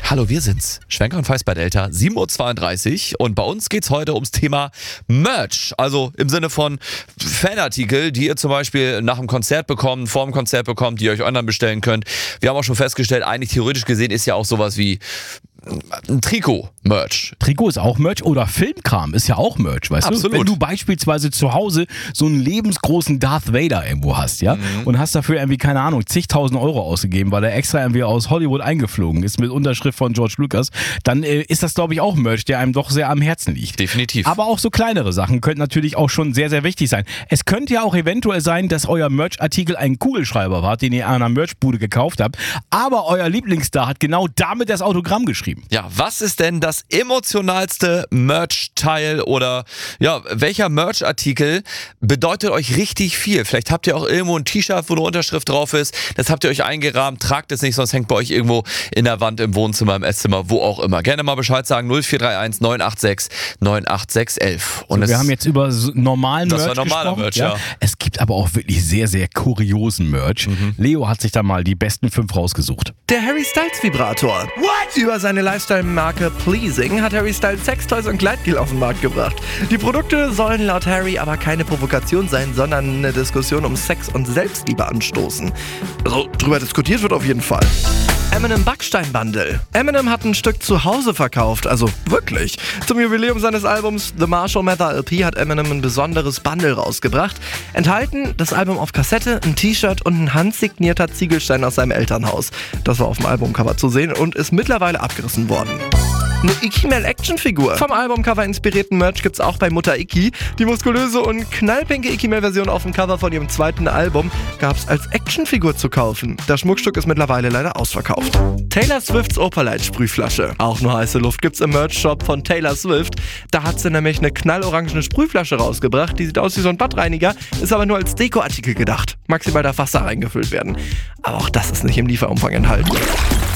Hallo, wir sind's. Schwenker und Feist bei Delta, 7.32 Uhr und bei uns geht's heute ums Thema Merch. Also im Sinne von Fanartikel, die ihr zum Beispiel nach dem Konzert bekommt, vor dem Konzert bekommt, die ihr euch online bestellen könnt. Wir haben auch schon festgestellt, eigentlich theoretisch gesehen ist ja auch sowas wie ein Trikot-Merch. Trikot ist auch Merch oder Filmkram ist ja auch Merch, weißt Absolut. du? Wenn du beispielsweise zu Hause so einen lebensgroßen Darth Vader irgendwo hast, ja, und hast dafür irgendwie, keine Ahnung, zigtausend Euro ausgegeben, weil er extra irgendwie aus Hollywood eingeflogen ist mit Unterschrift von George Lucas, dann ist das, glaube ich, auch Merch, der einem doch sehr am Herzen liegt. Definitiv. Aber auch so kleinere Sachen könnten natürlich auch schon sehr, sehr wichtig sein. Es könnte ja auch eventuell sein, dass euer Merch-Artikel ein Kugelschreiber war, den ihr an einer Merchbude gekauft habt, aber euer Lieblingsstar hat genau damit das Autogramm geschrieben. Ja, was ist denn das emotionalste Merch-Teil oder ja, welcher Merch-Artikel bedeutet euch richtig viel? Vielleicht habt ihr auch irgendwo ein T-Shirt, wo eine Unterschrift drauf ist. Das habt ihr euch eingerahmt, tragt es nicht, sonst hängt bei euch irgendwo in der Wand, im Wohnzimmer, im Esszimmer, wo auch immer. Gerne mal Bescheid sagen, 0431 986 98611. Und wir haben jetzt über normalen Merch gesprochen. Das war normaler Merch, ja. Es gibt aber auch wirklich sehr, sehr kuriosen Merch. Leo hat sich da mal die besten 5 rausgesucht. Der Harry Styles Vibrator. What? Über seine Lifestyle-Marke Pleasing hat Harry Styles Sextoys und Gleitgel auf den Markt gebracht. Die Produkte sollen laut Harry aber keine Provokation sein, sondern eine Diskussion um Sex und Selbstliebe anstoßen. Also drüber diskutiert wird auf jeden Fall. Eminem Backstein-Bundle. Eminem hat ein Stück zu Hause verkauft, also wirklich. Zum Jubiläum seines Albums The Marshall Mathers LP hat Eminem ein besonderes Bundle rausgebracht. Enthalten das Album auf Kassette, ein T-Shirt und ein handsignierter Ziegelstein aus seinem Elternhaus. Das war auf dem Albumcover zu sehen und ist mittlerweile abgerissen worden. Eine Ikimel-Actionfigur. Vom Albumcover inspirierten Merch gibt's auch bei Mutter Iki. Die muskulöse und knallpinke Ikimel-Version auf dem Cover von ihrem zweiten Album gab's als Actionfigur zu kaufen. Das Schmuckstück ist mittlerweile leider ausverkauft. Taylor Swifts Opalite-Sprühflasche. Auch nur heiße Luft gibt's im Merch-Shop von Taylor Swift. Da hat sie nämlich eine knallorangene Sprühflasche rausgebracht. Die sieht aus wie so ein Badreiniger, ist aber nur als Dekoartikel gedacht. Maximal darf Wasser reingefüllt werden. Aber auch das ist nicht im Lieferumfang enthalten.